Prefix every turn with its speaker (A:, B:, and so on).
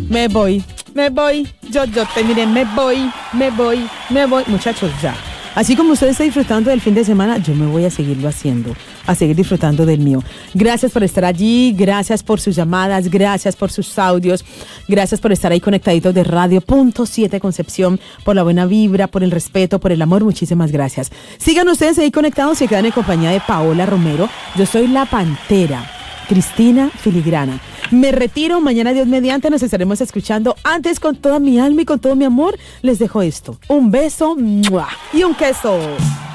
A: Me voy. Yo te miré, me voy. Muchachos, ya. Así como usted está disfrutando del fin de semana, yo me voy a seguirlo haciendo, a seguir disfrutando del mío. Gracias por estar allí, gracias por sus llamadas, gracias por sus audios, gracias por estar ahí conectaditos de Radio Punto 7 Concepción, por la buena vibra, por el respeto, por el amor, muchísimas gracias. Sigan ustedes ahí conectados y quedan en compañía de Paola Romero. Yo soy la Pantera, Cristina Filigrana. Me retiro, mañana Dios mediante nos estaremos escuchando. Antes, con toda mi alma y con todo mi amor, les dejo esto. Un beso ¡mua! Y un queso.